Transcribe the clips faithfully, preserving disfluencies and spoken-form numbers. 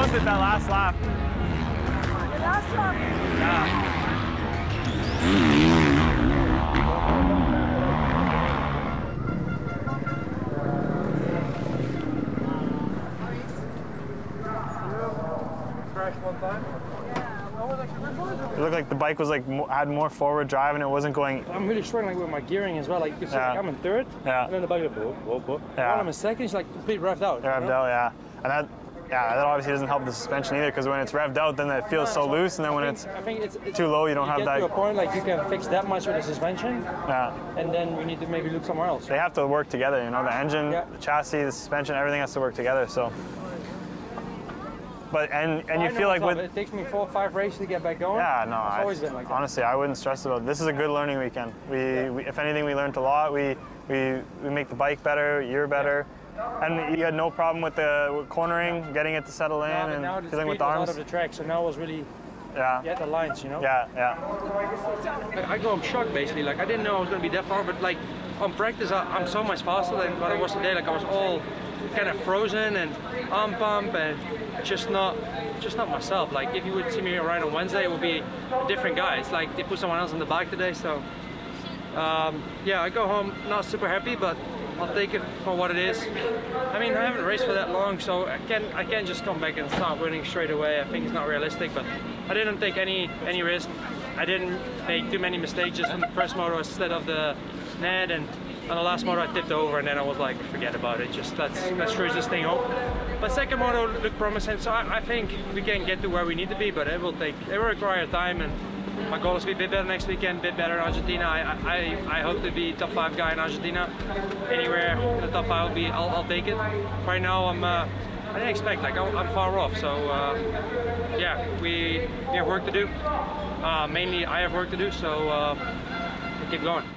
nailed it that last lap. The last lap. Yeah. Crashed one time? It looked like the bike was like mo had more forward drive and it wasn't going. I'm really struggling with my gearing as well. Like, you see, Yeah. like I'm in third, Yeah. and then the bike goes, whoa, whoa, whoa. Yeah. While I'm in second, it's like complete revved out. Revved you know? out, yeah. And that, yeah, that obviously doesn't help the suspension either because when it's revved out, then it feels so loose, and then when I it's think, I think it's, it's too low, you don't you have get that. to a point like you can fix that much with the suspension, Yeah. and then you need to maybe look somewhere else. They have to work together, you know, the engine, Yeah. the chassis, the suspension, everything has to work together, so. But, and, and you I know feel like myself, with, it takes me four or five races to get back going. yeah, no, It's I, always been like that. honestly, I wouldn't stress about it. This is a good learning weekend. We, Yeah. we if anything, we learned a lot. We, we, we make the bike better, you're better. And you had no problem with the with cornering, getting it to settle in, Now, but and now the feeling with speed the was arms. out of the track, so now it was really Yeah. get the lines, you know. Yeah, yeah. I, I go home shocked basically. Like I didn't know I was going to be that far, but like on practice, I, I'm so much faster than what I was today. Like I was all kind of frozen and arm pump and just not, just not myself. Like if you would see me ride on Wednesday, it would be a different guy. It's like they put someone else on the bike today. So um, yeah, I go home not super happy, but I'll take it for what it is. I mean, I haven't raced for that long, so I can't, I can't just come back and start winning straight away. I think it's not realistic, but I didn't take any any risk. I didn't make too many mistakes just on the first moto instead of the net, and on the last moto I tipped over, and then I was like, forget about it. Just let's let's cruise this thing up. But second moto looked promising, so I, I think we can get to where we need to be, but it will take, it will require time, and my goal is to be a bit better next weekend, a bit better in Argentina. I, I, I hope to be top five guy in Argentina. Anywhere in the top five will be, I'll, I'll take it. Right now I'm, uh, I didn't expect, like I'm, I'm far off. So uh, yeah, we, we have work to do. Uh, mainly I have work to do, so uh, we'll keep going.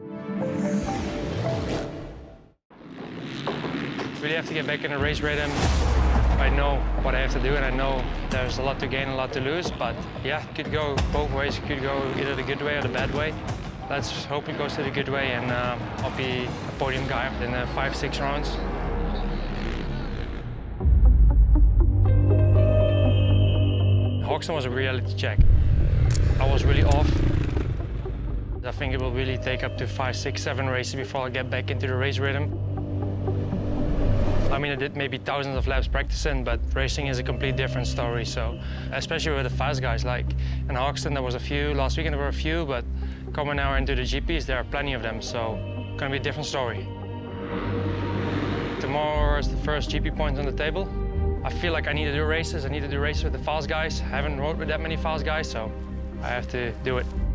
Really have to get back in the race rhythm. I know what I have to do, and I know there's a lot to gain, a lot to lose, but yeah, it could go both ways. It could go either the good way or the bad way. Let's hope it goes to the good way, and uh, I'll be a podium guy in the five, six rounds. Hockenheim was a reality check. I was really off. I think it will really take up to five, six, seven races before I get back into the race rhythm. I mean, I did maybe thousands of laps practicing, but racing is a complete different story. So, especially with the fast guys, like in Hoxton, there was a few. Last weekend there were a few, but coming now into the G Ps, there are plenty of them. So, gonna be a different story. Tomorrow is the first G P point on the table. I feel like I need to do races. I need to do races with the fast guys. I haven't rode with that many fast guys, so I have to do it.